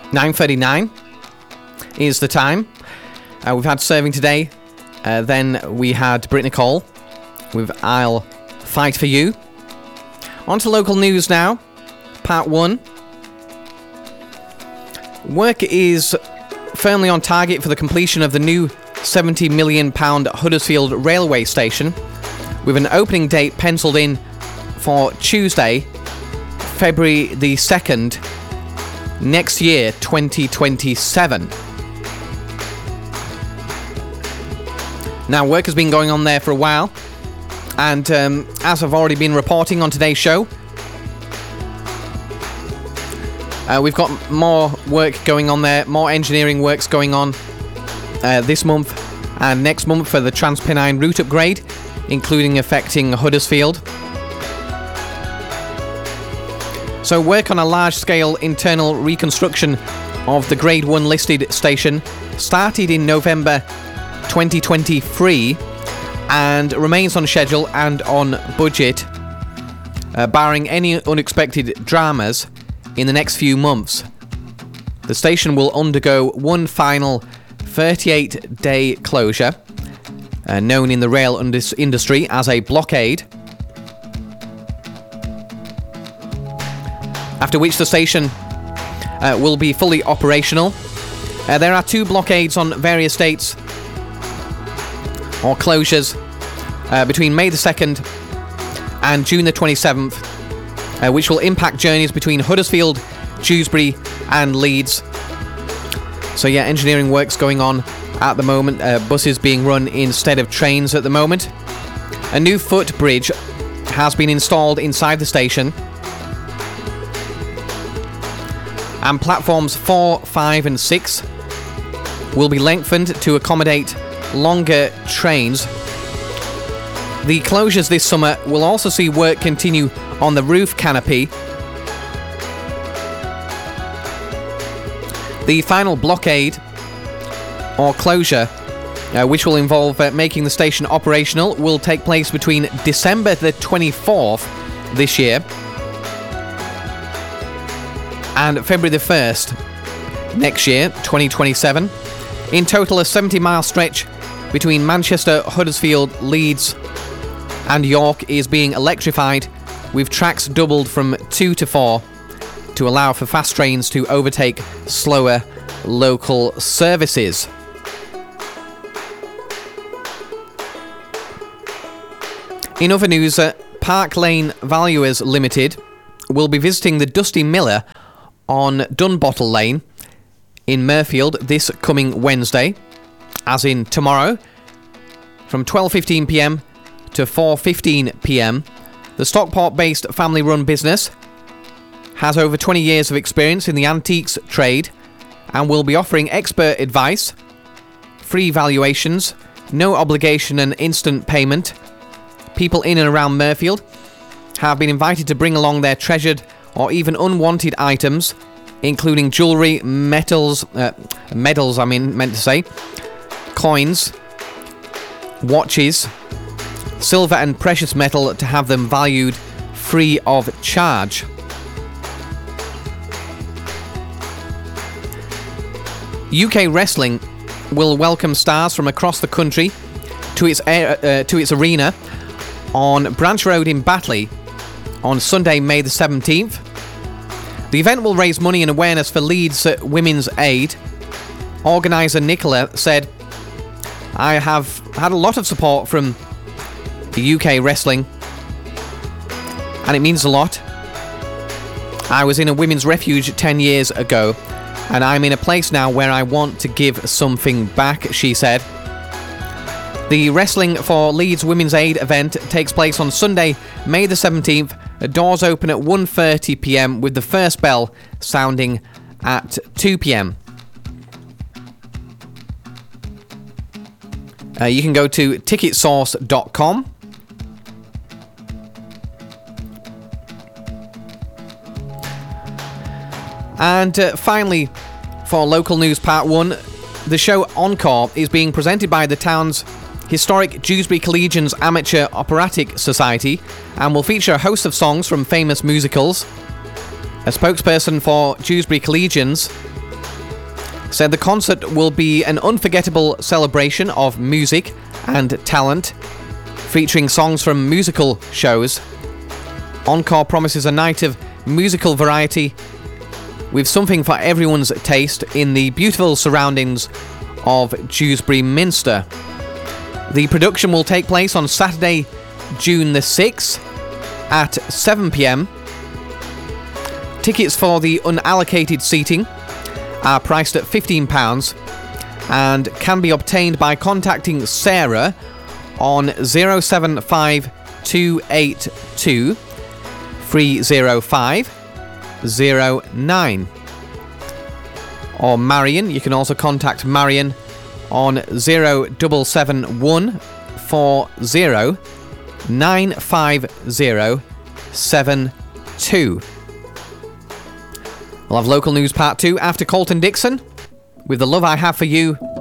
9:39 is the time. We've had Serving Today. Then we had Brit Nicole with I'll Fight For You. On to local news now. Part 1. Work is firmly on target for the completion of the new £70 million Huddersfield railway station, with an opening date penciled in for Tuesday, February the 2nd, next year, 2027. Now, work has been going on there for a while, and as I've already been reporting on today's show, we've got more work going on there, more engineering works going on this month and next month for the Transpennine route upgrade, including affecting Huddersfield. So work on a large-scale internal reconstruction of the Grade 1 listed station started in November 2023 and remains on schedule and on budget, barring any unexpected dramas in the next few months. The station will undergo one final 38-day closure, known in the rail industry as a blockade, after which the station will be fully operational. There are 2 blockades on various dates or closures between May the 2nd and June the 27th, which will impact journeys between Huddersfield, Dewsbury and Leeds. So yeah, engineering works going on at the moment, buses being run instead of trains at the moment. A new footbridge has been installed inside the station, and platforms 4, 5 and 6 will be lengthened to accommodate longer trains. The closures this summer will also see work continue on the roof canopy. The final blockade or closure, which will involve making the station operational, will take place between December the 24th this year and February the 1st next year, 2027. In total, a 70-mile stretch between Manchester, Huddersfield, Leeds and York is being electrified, with tracks doubled from 2 to 4 to allow for fast trains to overtake slower local services. In other news, Park Lane Valuers Limited will be visiting the Dusty Miller on Dunbottle Lane in Mirfield this coming Wednesday, as in tomorrow, from 12:15pm to 4:15pm. The Stockport-based family-run business has over 20 years of experience in the antiques trade and will be offering expert advice, free valuations, no obligation and instant payment. People in and around Mirfield have been invited to bring along their treasured or even unwanted items, including jewellery, medals, coins, watches, silver and precious metal, to have them valued free of charge. UK Wrestling will welcome stars from across the country to its arena on Branch Road in Batley on Sunday, May the 17th. The event will raise money and awareness for Leeds Women's Aid. Organiser Nicola said, "I have had a lot of support from the UK Wrestling, and it means a lot. I was in a women's refuge 10 years ago, and I'm in a place now where I want to give something back," she said. The Wrestling for Leeds Women's Aid event takes place on Sunday, May the 17th. Doors open at 1:30pm, with the first bell sounding at 2pm. You can go to ticketsource.com. And finally, for local news part 1, the show Encore is being presented by the town's historic Dewsbury Collegians Amateur Operatic Society and will feature a host of songs from famous musicals. A spokesperson for Dewsbury Collegians said the concert will be an unforgettable celebration of music and talent, featuring songs from musical shows. Encore promises a night of musical variety with something for everyone's taste in the beautiful surroundings of Dewsbury Minster. The production will take place on Saturday, June the 6th at 7 p.m. Tickets for the unallocated seating are priced at £15 and can be obtained by contacting Sarah on 075-282 30509. Or Marion, you can also contact Marion on 0771 40 95072. We'll have local news part 2 after Colton Dixon with The Love I Have For You